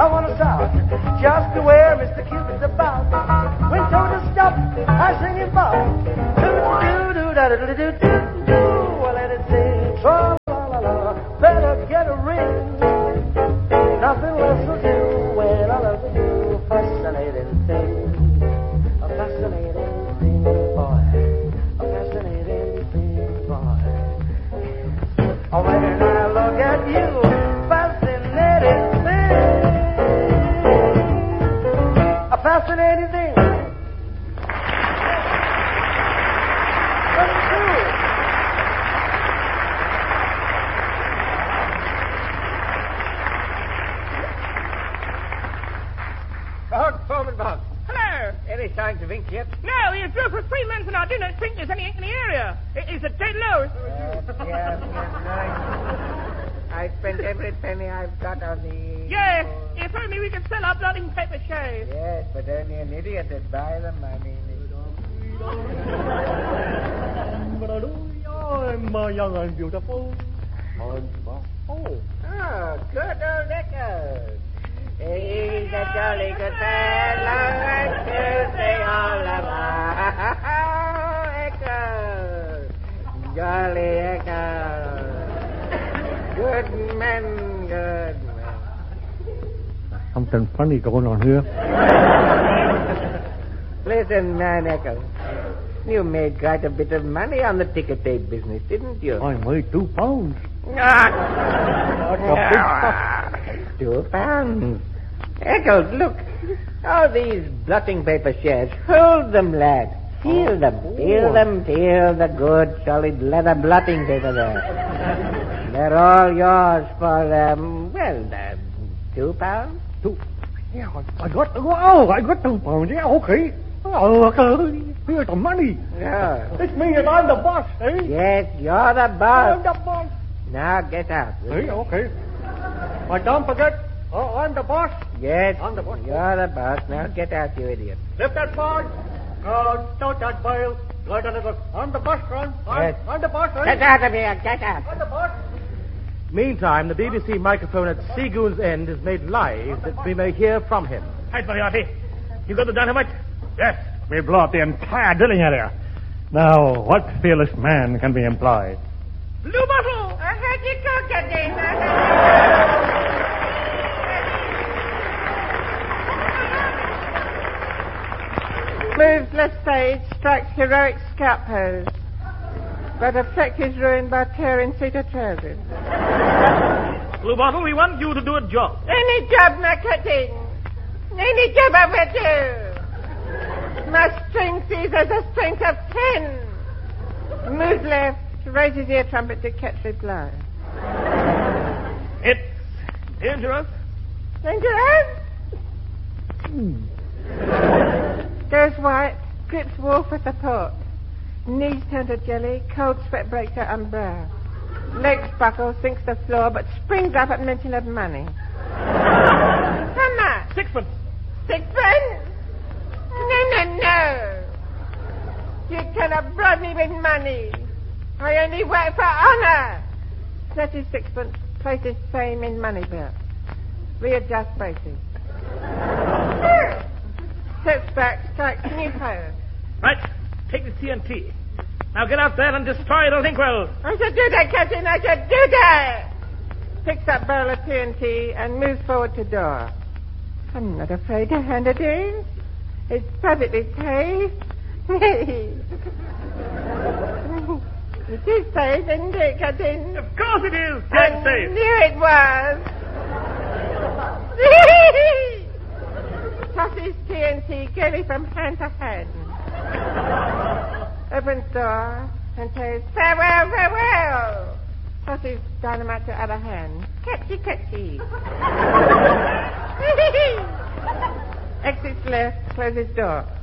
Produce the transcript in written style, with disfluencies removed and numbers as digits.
I want to shout just where Mr. Cupid's about. When told to stop, I sing him bop. Do-do-do-do-da-do-do-do-do. Well, let it sing. Tra-la-la-la. Better get a ring. Nothing less will do when I love you. Fascinating thing. A fascinating thing, boy. A fascinating thing, boy. Oh, when I look at you, fascinating thing. A fascinating thing. That's true. Foreman. Hello. Any signs of ink yet? No, he drove for 3 months and I do not think there's any ink in the area. It's a dead low. Yes. I spent every penny I've got on the... Yes, if only we could sell our blotting paper shades. Yes, but only an idiot would buy them. I mean... I'm young and beautiful. Oh, good old Echo. He's a jolly good fellow, and Tuesday all about. Echo, jolly Echo, good men. Something funny going on here. Listen, man, Echo. You made quite a bit of money on the ticket tape business, didn't you? I made £2. £2. Eccles, look. All these blotting paper shares. Hold them, lad. Feel them. Feel them. Feel the good, solid leather blotting paper there. They're all yours for, £2? Yeah, I got £2. Yeah, okay. Here's the money. Yeah. It's me and I'm the boss, eh? Yes, you're the boss. I'm the boss. Now get out. Hey, okay. But don't forget, I'm the boss. Yes, I'm the boss. you're the boss. Now get out, you idiot. Lift that bar. Start that bale. Right on the... I'm the boss, son. Yes. I'm the boss, eh? Get out of here. Get out. I'm the boss. Meantime, the BBC microphone at Seagoon's End is made live that we may hear from him. Hi, Moriarty. You got the dynamite? Yes, we blew up the entire drilling area. Now, what fearless man can be employed? Blue bottle! I heard you go, Captain. Moveless sage strikes heroic scalp pose, but effect is ruined by tearing suitor trousers. Blue bottle, we want you to do a job. Any job, my Captain. Any job I will do. My strength is as the strength of 10. Move left, raise his ear trumpet to catch reply. It's dangerous. Dangerous? Goes white, grips wolf at the port. Knees turn to jelly, cold sweat breaks her umbrella. Legs buckle, sinks the floor, but springs up at mention of money. How much? Sixpence. 6pence? No. You cannot bribe me with money. I only work for honor. Snatches 6pence, places same in money belt. Readjust braces. Steps back, strikes new pose. Right. Take the TNT. Now get out there and destroy the Linkwell. I shall do that, Captain. I shall do that. Picks up barrel of TNT and moves forward to door. I'm not afraid to hand it in. It's perfectly safe. It is safe, isn't it, Captain? Of course it is. Dead I safe. knew it was. Tosses TNT gaily from hand to hand. Opens door and says, farewell, farewell. Tosses dynamite to other hand. Catchy. Exits left, closes door.